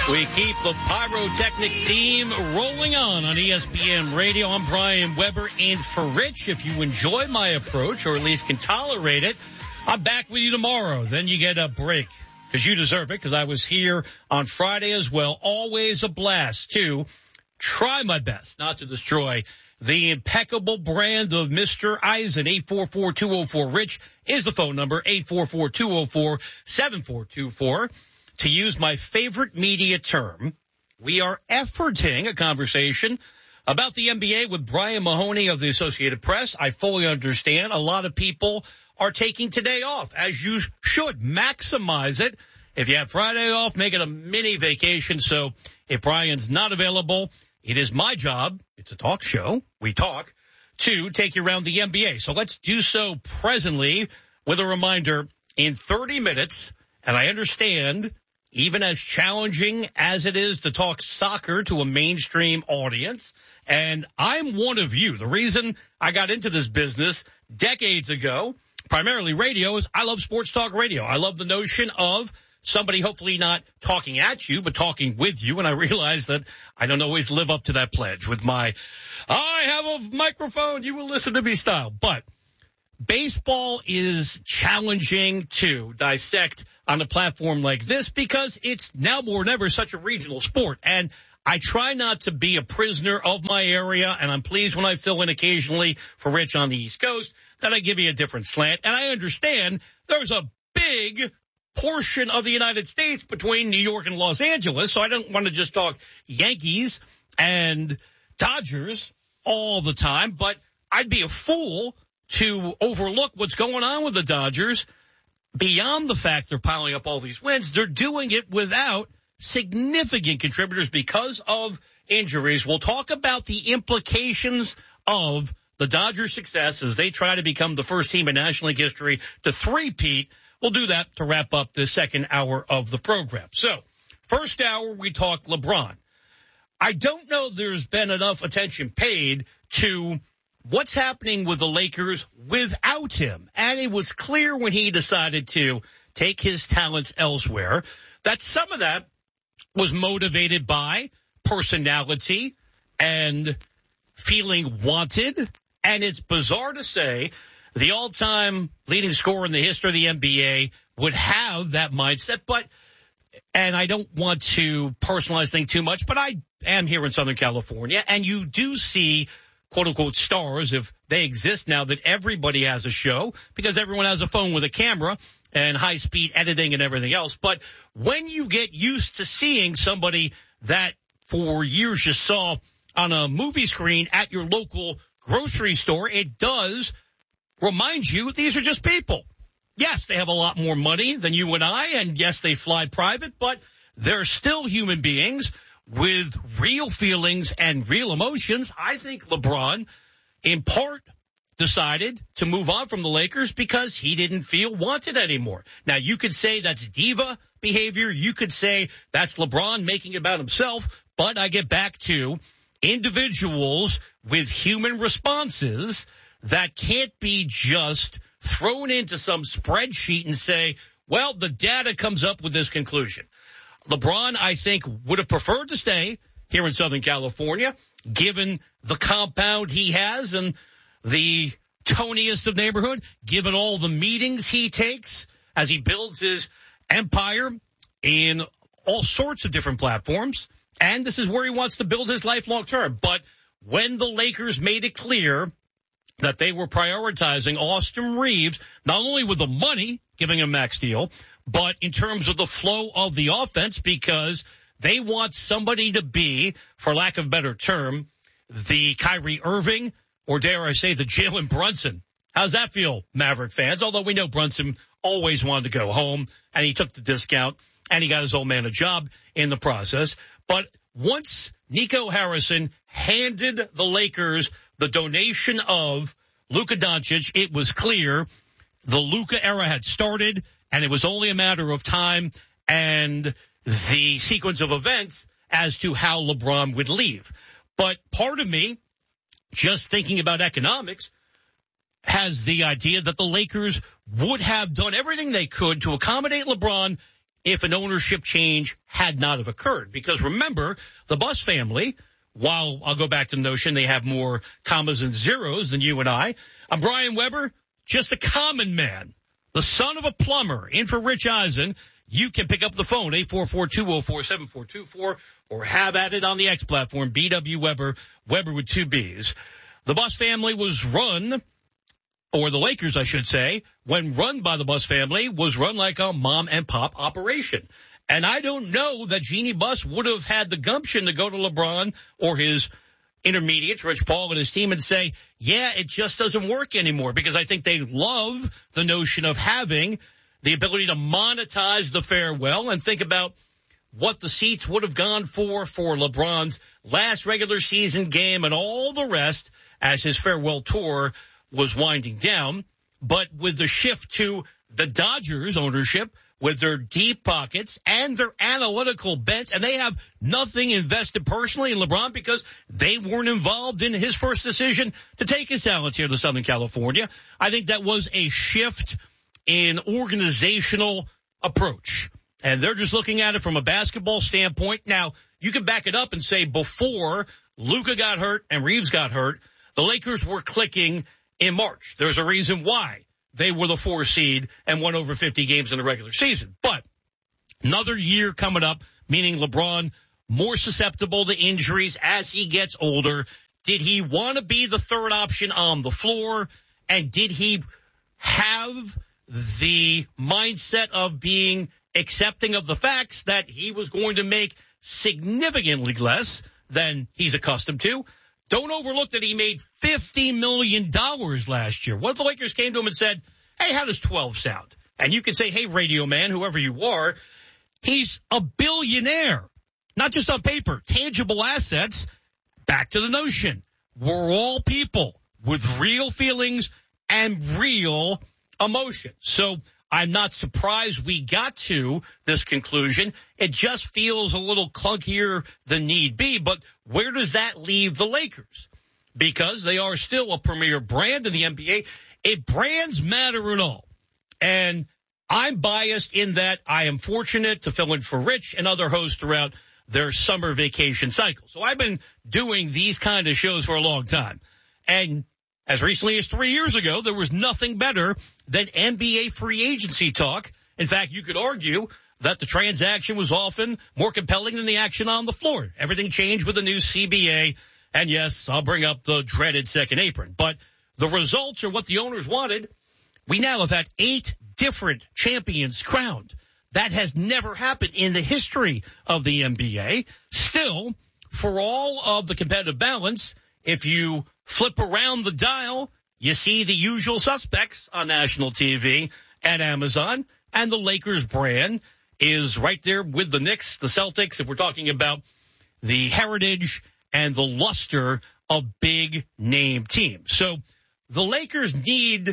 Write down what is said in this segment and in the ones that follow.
We keep the pyrotechnic theme rolling on ESPN Radio. I'm Brian Weber in for Rich. If you enjoy my approach, or at least can tolerate it, I'm back with you tomorrow. Then you get a break, because you deserve it, because I was here on Friday as well. Always a blast to try my best not to destroy the impeccable brand of Mr. Eisen. 844-204-RICH is the phone number, 844-204-7424. To use my favorite media term, we are efforting a conversation about the NBA with Brian Mahoney of the Associated Press. I fully understand a lot of people are taking today off, as you should. Maximize it. If you have Friday off, make it a mini vacation. So if Brian's not available, it is my job, it's a talk show, we talk, to take you around the NBA. So let's do so presently with a reminder in 30 minutes, and I understand, even as challenging as it is to talk soccer to a mainstream audience, and I'm one of you. The reason I got into this business decades ago, primarily radio, is I love sports talk radio. I love the notion of somebody hopefully not talking at you, but talking with you. And I realize that I don't always live up to that pledge with my, I have a microphone, you will listen to me style. But baseball is challenging to dissect on a platform like this because it's now more than ever such a regional sport. And I try not to be a prisoner of my area, and I'm pleased when I fill in occasionally for Rich on the East Coast that I give you a different slant. And I understand there's a big portion of the United States between New York and Los Angeles, so I don't want to just talk Yankees and Dodgers all the time, but I'd be a fool to overlook what's going on with the Dodgers. Beyond the fact they're piling up all these wins, they're doing it without significant contributors because of injuries. We'll talk about the implications of the Dodgers' success as they try to become the first team in National League history to three-peat. We'll do that to wrap up the second hour of the program. So, first hour, we talk LeBron. I don't know there's been enough attention paid to what's happening with the Lakers without him. And it was clear when he decided to take his talents elsewhere that some of that was motivated by personality and feeling wanted. And it's bizarre to say the all-time leading scorer in the history of the NBA would have that mindset. And I don't want to personalize things too much, but I am here in Southern California, and you do see quote-unquote stars, if they exist now, that everybody has a show because everyone has a phone with a camera and high-speed editing and everything else. But when you get used to seeing somebody that for years you saw on a movie screen at your local grocery store, it does remind you these are just people. Yes, they have a lot more money than you and I, and yes, they fly private, but they're still human beings with real feelings and real emotions. I think LeBron, in part, decided to move on from the Lakers because he didn't feel wanted anymore. Now, you could say that's diva behavior. You could say that's LeBron making it about himself. But I get back to individuals with human responses that can't be just thrown into some spreadsheet and say, well, the data comes up with this conclusion. LeBron, I think, would have preferred to stay here in Southern California, given the compound he has and the toniest of neighborhood, given all the meetings he takes as he builds his empire in all sorts of different platforms. And this is where he wants to build his life long term. But when the Lakers made it clear that they were prioritizing Austin Reeves, not only with the money, giving him a max deal, but in terms of the flow of the offense, because they want somebody to be, for lack of a better term, the Kyrie Irving, or dare I say, the Jalen Brunson. How's that feel, Maverick fans? Although we know Brunson always wanted to go home, and he took the discount, and he got his old man a job in the process. But once Nico Harrison handed the Lakers the donation of Luka Doncic, it was clear the Luka era had started, and it was only a matter of time and the sequence of events as to how LeBron would leave. But part of me, just thinking about economics, has the idea that the Lakers would have done everything they could to accommodate LeBron if an ownership change had not have occurred. Because remember, the Buss family, while I'll go back to the notion they have more commas and zeros than you and I, Brian Weber, just a common man, the son of a plumber, in for Rich Eisen. You can pick up the phone, 844-204-7424, or have at it on the X platform, BW Weber, Weber with 2 Bs. The Buss family was run, or the Lakers, I should say, when run by the Buss family, was run like a mom and pop operation. And I don't know that Jeannie Buss would have had the gumption to go to LeBron or his intermediates, Rich Paul and his team, and say, yeah, it just doesn't work anymore, because I think they love the notion of having the ability to monetize the farewell and think about what the seats would have gone for LeBron's last regular season game and all the rest as his farewell tour was winding down. But with the shift to the Dodgers ownership, with their deep pockets and their analytical bent, and they have nothing invested personally in LeBron because they weren't involved in his first decision to take his talents here to Southern California. I think that was a shift in organizational approach. And they're just looking at it from a basketball standpoint. Now, you can back it up and say before Luka got hurt and Reeves got hurt, the Lakers were clicking in March. There's a reason why they were the 4 seed and won over 50 games in the regular season. But another year coming up, meaning LeBron more susceptible to injuries as he gets older. Did he want to be the third option on the floor? And did he have the mindset of being accepting of the facts that he was going to make significantly less than he's accustomed to? Don't overlook that he made $50 million last year. What if the Lakers came to him and said, hey, how does 12 sound? And you can say, hey, radio man, whoever you are, he's a billionaire. Not just on paper, tangible assets. Back to the notion. We're all people with real feelings and real emotion. So I'm not surprised we got to this conclusion. It just feels a little clunkier than need be. But where does that leave the Lakers? Because they are still a premier brand in the NBA. If brands matter at all, and I'm biased in that I am fortunate to fill in for Rich and other hosts throughout their summer vacation cycle. So I've been doing these kind of shows for a long time. And as recently as 3 years ago, there was nothing better than NBA free agency talk. In fact, you could argue that the transaction was often more compelling than the action on the floor. Everything changed with the new CBA. And yes, I'll bring up the dreaded second apron. But the results are what the owners wanted. We now have had 8 different champions crowned. That has never happened in the history of the NBA. Still, for all of the competitive balance, if you flip around the dial, you see the usual suspects on national TV and Amazon, and the Lakers brand is right there with the Knicks, the Celtics, if we're talking about the heritage and the luster of big name teams. So the Lakers need,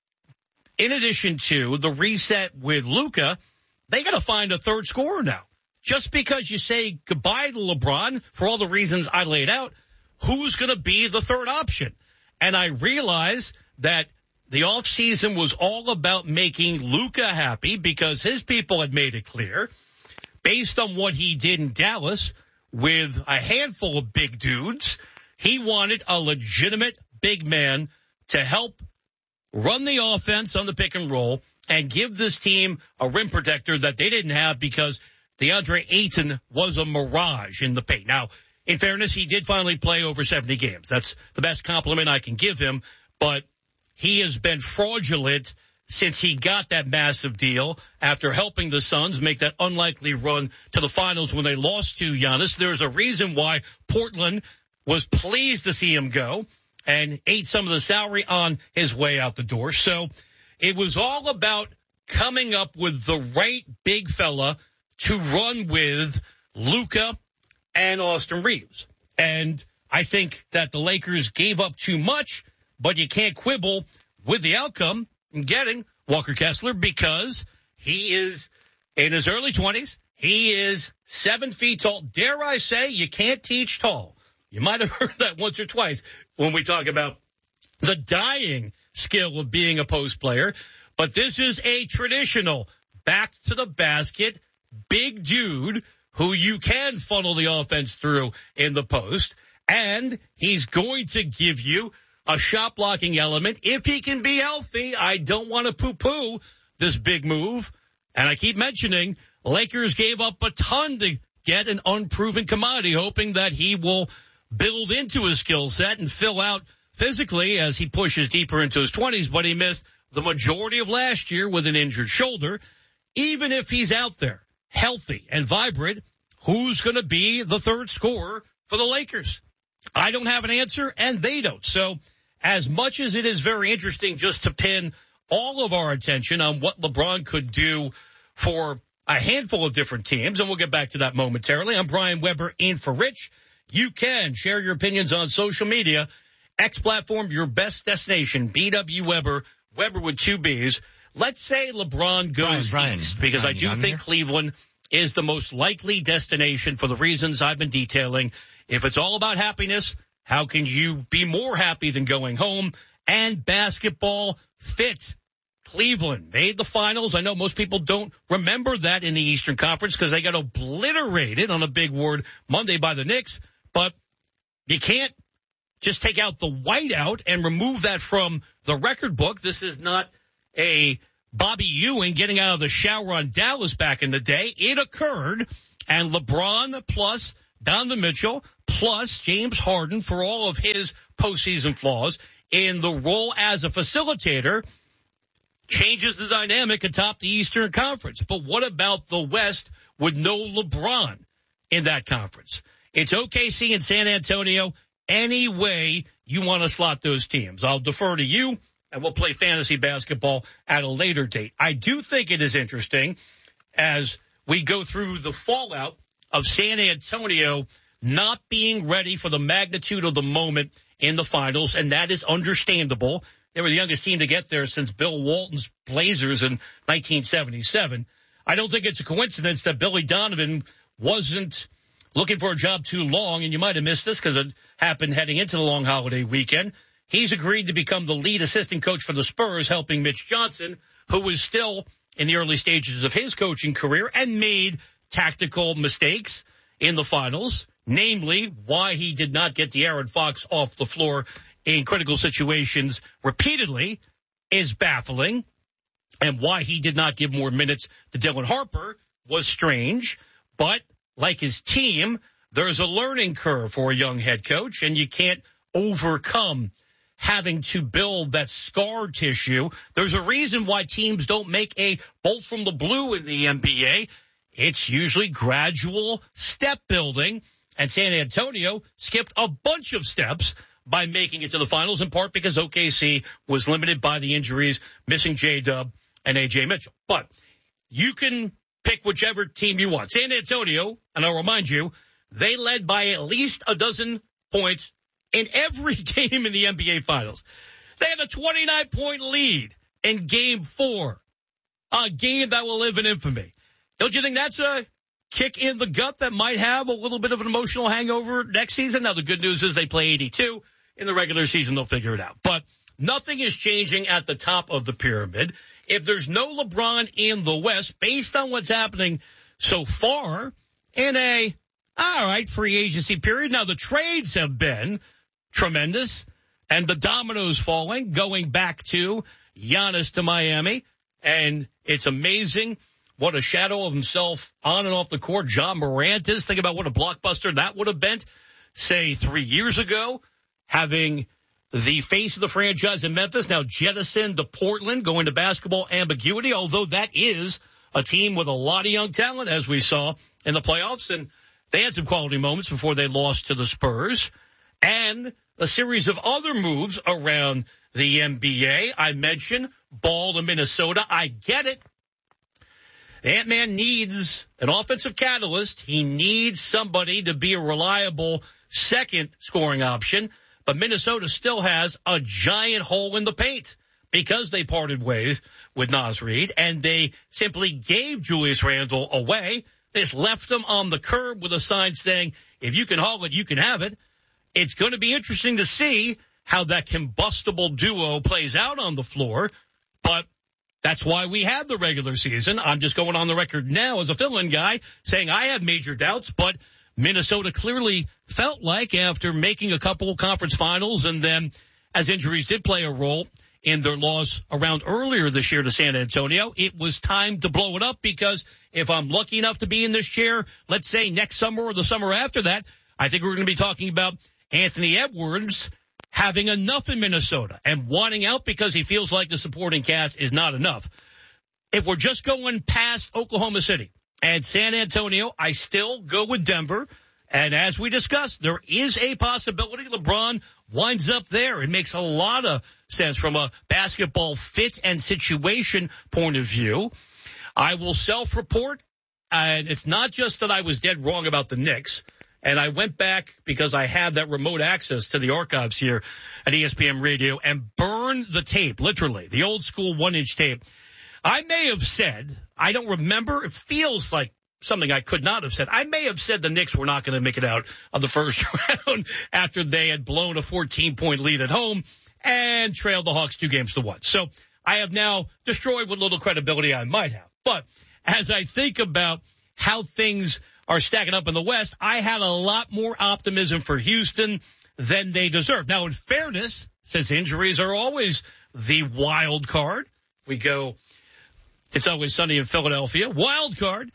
in addition to the reset with Luka, they got to find a third scorer now. Just because you say goodbye to LeBron for all the reasons I laid out, who's going to be the third option? And I realize that the offseason was all about making Luka happy because his people had made it clear, based on what he did in Dallas with a handful of big dudes, he wanted a legitimate big man to help run the offense on the pick and roll and give this team a rim protector that they didn't have because DeAndre Ayton was a mirage in the paint. Now, in fairness, he did finally play over 70 games. That's the best compliment I can give him, but he has been fraudulent since he got that massive deal after helping the Suns make that unlikely run to the finals when they lost to Giannis. There's a reason why Portland was pleased to see him go and ate some of the salary on his way out the door. So it was all about coming up with the right big fella to run with Luka and Austin Reeves. And I think that the Lakers gave up too much, but you can't quibble with the outcome in getting Walker Kessler because he is in his early 20s. He is 7 feet tall. Dare I say, you can't teach tall. You might have heard that once or twice when we talk about the dying skill of being a post player. But this is a traditional back to the basket, big dude who you can funnel the offense through in the post, and he's going to give you a shot blocking element if he can be healthy. I don't want to poo-poo this big move, and I keep mentioning Lakers gave up a ton to get an unproven commodity, hoping that he will build into his skill set and fill out physically as he pushes deeper into his 20s, but he missed the majority of last year with an injured shoulder. Even if he's out there healthy and vibrant, who's going to be the third scorer for the Lakers? I don't have an answer, and they don't. So as much as it is very interesting just to pin all of our attention on what LeBron could do for a handful of different teams, and we'll get back to that momentarily. I'm Brian Weber in for Rich. You can share your opinions on social media. X platform, your best destination, BW Weber, Weber with 2 B's. Let's say LeBron goes east, because I do think Cleveland is the most likely destination for the reasons I've been detailing. If it's all about happiness, how can you be more happy than going home? And basketball fit. Cleveland made the finals. I know most people don't remember that in the Eastern Conference because they got obliterated on a big word Monday by the Knicks, but you can't just take out the whiteout and remove that from the record book. This is not a Bobby Ewing getting out of the shower on Dallas back in the day. It occurred, and LeBron plus Donovan Mitchell plus James Harden, for all of his postseason flaws, in the role as a facilitator, changes the dynamic atop the Eastern Conference. But what about the West with no LeBron in that conference? It's OKC and San Antonio. Any way you want to slot those teams. I'll defer to you, and we'll play fantasy basketball at a later date. I do think it is interesting as we go through the fallout of San Antonio not being ready for the magnitude of the moment in the finals, and that is understandable. They were the youngest team to get there since Bill Walton's Blazers in 1977. I don't think it's a coincidence that Billy Donovan wasn't looking for a job too long, and you might have missed this because it happened heading into the long holiday weekend. He's agreed to become the lead assistant coach for the Spurs, helping Mitch Johnson, who was still in the early stages of his coaching career and made tactical mistakes in the finals, namely why he did not get De'Aaron Fox off the floor in critical situations repeatedly is baffling, and why he did not give more minutes to Dylan Harper was strange. But like his team, there's a learning curve for a young head coach, and you can't overcome having to build that scar tissue. There's a reason why teams don't make a bolt from the blue in the NBA. It's usually gradual step building, and San Antonio skipped a bunch of steps by making it to the finals, in part because OKC was limited by the injuries, missing J-Dub and A.J. Mitchell. But you can pick whichever team you want. San Antonio, and I'll remind you, they led by at least a dozen points in every game in the NBA Finals. They had a 29-point lead in Game 4, a game that will live in infamy. Don't you think that's a kick in the gut that might have a little bit of an emotional hangover next season? Now, the good news is they play 82. In the regular season, they'll figure it out. But nothing is changing at the top of the pyramid. If there's no LeBron in the West, based on what's happening so far in a, all right, free agency period. Now, the trades have been tremendous, and the dominoes falling, going back to Giannis to Miami. And it's amazing what a shadow of himself on and off the court John Morant is. Think about what a blockbuster that would have been, say, 3 years ago. Having the face of the franchise in Memphis now jettisoned to Portland, going to basketball ambiguity, although that is a team with a lot of young talent, as we saw in the playoffs. And they had some quality moments before they lost to the Spurs. And a series of other moves around the NBA. I mentioned Ball to Minnesota. I get it. Ant-Man needs an offensive catalyst. He needs somebody to be a reliable second scoring option. But Minnesota still has a giant hole in the paint because they parted ways with Naz Reid, and they simply gave Julius Randle away. They just left him on the curb with a sign saying, if you can haul it, you can have it. It's going to be interesting to see how that combustible duo plays out on the floor, but That's why we had the regular season. I'm just going on the record now as a fill-in guy saying I have major doubts, but Minnesota clearly felt like after making a couple conference finals and then as injuries did play a role in their loss around earlier this year to San Antonio, it was time to blow it up because if I'm lucky enough to be in this chair, let's say next summer or the summer after that, I think we're going to be talking about Anthony Edwards having enough in Minnesota and wanting out because he feels like the supporting cast is not enough. If we're just going past Oklahoma City and San Antonio, I still go with Denver. And as we discussed, there is a possibility LeBron winds up there. It makes a lot of sense from a basketball fit and situation point of view. I will self-report, and it's not just that I was dead wrong about the Knicks. And I went back because I had that remote access to the archives here at ESPN Radio and burned the tape, literally, the old school 1-inch tape. I may have said, I don't remember, it feels like something I could not have said. I may have said the Knicks were not going to make it out of the first round after they had blown a 14-point lead at home and trailed the Hawks 2-1. So I have now destroyed what little credibility I might have. But as I think about how things are stacking up in the West, I had a lot more optimism for Houston than they deserve. Now, in fairness, since injuries are always the wild card, we go, it's always sunny in Philadelphia, wild card.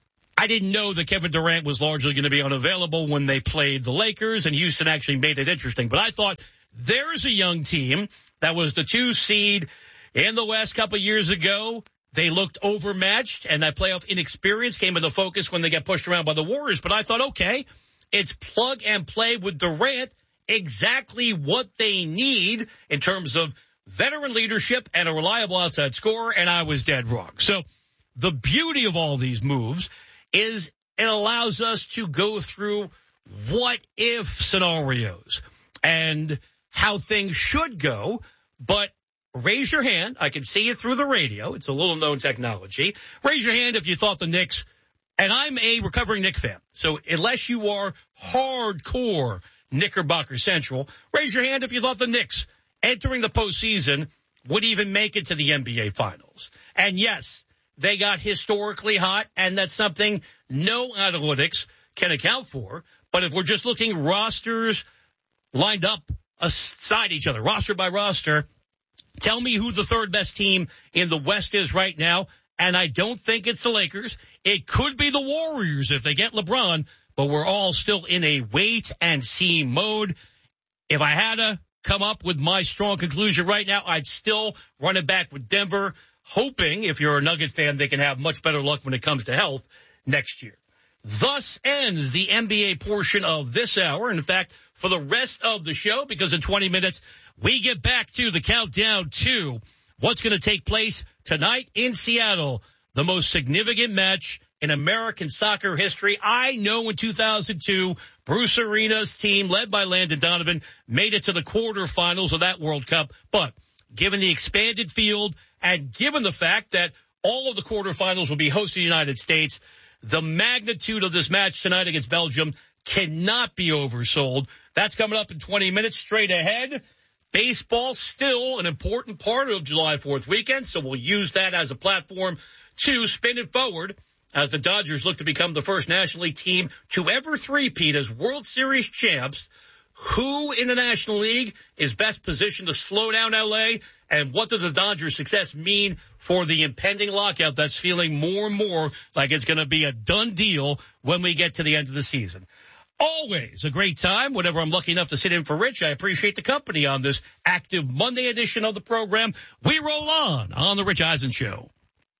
I didn't know that Kevin Durant was largely going to be unavailable when they played the Lakers, and Houston actually made it interesting. But I thought there's a young team that was the 2 seed in the West a couple years ago. They looked overmatched, and that playoff inexperience came into focus when they got pushed around by the Warriors. But I thought, okay, it's plug and play with Durant, exactly what they need in terms of veteran leadership and a reliable outside scorer, and I was dead wrong. So the beauty of all these moves is it allows us to go through what-if scenarios and how things should go, but raise your hand. I can see it through the radio. It's a little-known technology. Raise your hand if you thought the Knicks, and I'm a recovering Knicks fan, so unless you are hardcore Knickerbocker Central, raise your hand if you thought the Knicks entering the postseason would even make it to the NBA Finals. And yes, they got historically hot, and that's something no analytics can account for. But if we're just looking rosters lined up aside each other, roster by roster, tell me who the third best team in the West is right now, and I don't think it's the Lakers. It could be the Warriors if they get LeBron, but we're all still in a wait-and-see mode. If I had to come up with my strong conclusion right now, I'd still run it back with Denver, hoping, if you're a Nugget fan, they can have much better luck when it comes to health next year. Thus ends the NBA portion of this hour. In fact, for the rest of the show, because in 20 minutes, we get back to the countdown to what's going to take place tonight in Seattle, the most significant match in American soccer history. I know in 2002, Bruce Arena's team, led by Landon Donovan, made it to the quarterfinals of that World Cup. But given the expanded field and given the fact that all of the quarterfinals will be hosted in the United States, the magnitude of this match tonight against Belgium cannot be oversold. That's coming up in 20 minutes. Straight ahead, baseball still an important part of July 4th weekend, so we'll use that as a platform to spin it forward as the Dodgers look to become the first National League team to ever three-peat as World Series champs. Who in the National League is best positioned to slow down L.A., and what does the Dodgers' success mean for the impending lockout that's feeling more and more like it's going to be a done deal when we get to the end of the season? Always a great time whenever I'm lucky enough to sit in for Rich. I appreciate the company on this active Monday edition of the program. We roll on the Rich Eisen Show.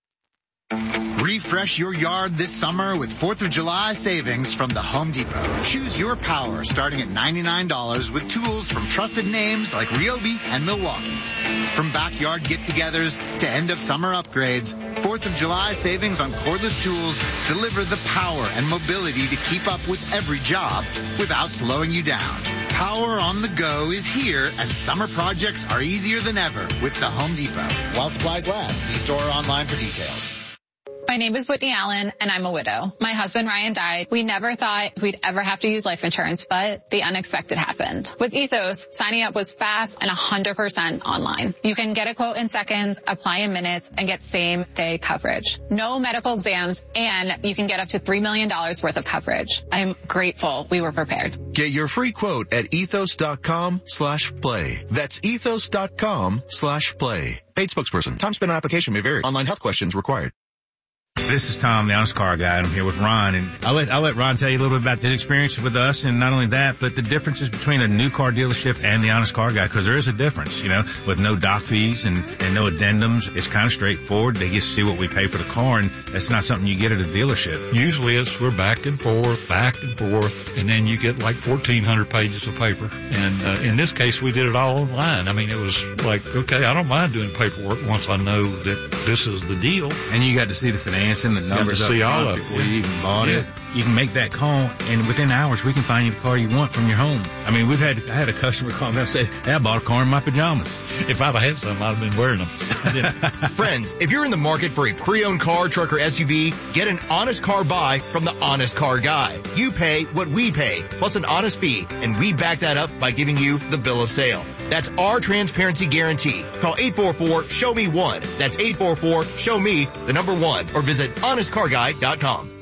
Refresh your yard this summer with 4th of July savings from the Home Depot. Choose your power starting at $99 with tools from trusted names like Ryobi and Milwaukee. From backyard get-togethers to end-of-summer upgrades, 4th of July savings on cordless tools deliver the power and mobility to keep up with every job without slowing you down. Power on the go is here, and summer projects are easier than ever with the Home Depot. While supplies last, see store or online for details. I My name is Whitney Allen, and I'm a widow. My husband, Ryan, died. We never thought we'd ever have to use life insurance, but the unexpected happened. With Ethos, signing up was fast and 100% online. You can get a quote in seconds, apply in minutes, and get same-day coverage. No medical exams, and you can get up to $3 million worth of coverage. I'm grateful we were prepared. Get your free quote at ethos.com/play. That's ethos.com/play. Paid spokesperson. Time spent on application may vary. Online health questions required. This is Tom, the Honest Car Guy. I'm here with Ron, and I'll let Ron tell you a little bit about his experience with us, and not only that, but the differences between a new car dealership and the Honest Car Guy, because there is a difference, with no doc fees and no addendums. It's kind of straightforward. They get to see what we pay for the car, and that's not something you get at a dealership. Usually we're back and forth, and then you get like 1,400 pages of paper. And in this case, we did it all online. I mean, it was like, okay, I don't mind doing paperwork once I know that this is the deal. And you got to see the financing, the numbers up front before you even bought it. You can make that call, and within hours, we can find you the car you want from your home. I mean, I had a customer call me and say, hey, I bought a car in my pajamas. If I'd have had some, I'd have been wearing them. Friends, if you're in the market for a pre-owned car, truck, or SUV, get an honest car buy from the Honest Car Guy. You pay what we pay, plus an honest fee, and we back that up by giving you the bill of sale. That's our transparency guarantee. Call 844-SHOW-ME-1. That's 844-SHOW-ME, the number 1, or visit honestcarguy.com.